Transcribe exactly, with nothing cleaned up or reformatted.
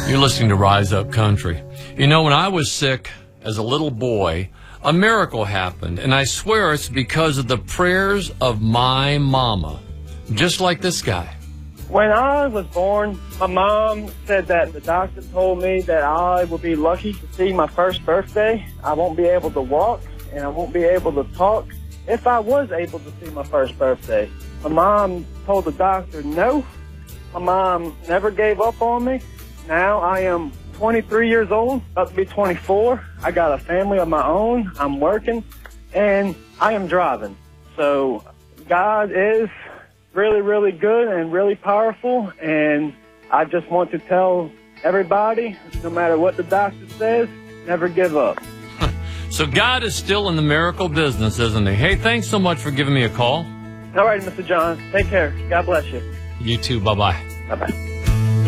You're listening to Rise Up Country. You know, when I was sick as a little boy, a miracle happened, and I swear it's because of the prayers of my mama, just like this guy. When I was born, my mom said that the doctor told me that I would be lucky to see my first birthday. I won't be able to walk, and I won't be able to talk if I was able to see my first birthday. My mom told the doctor no. My mom never gave up on me. Now I am twenty-three years old, about to be twenty-four. I got a family of my own. I'm working, and I am driving. So God is really, really good and really powerful, and I just want to tell everybody, no matter what the doctor says, never give up. So God is still in the miracle business, isn't he? Hey, thanks so much for giving me a call. All right, Mister John. Take care. God bless you. You too. Bye-bye. Bye-bye.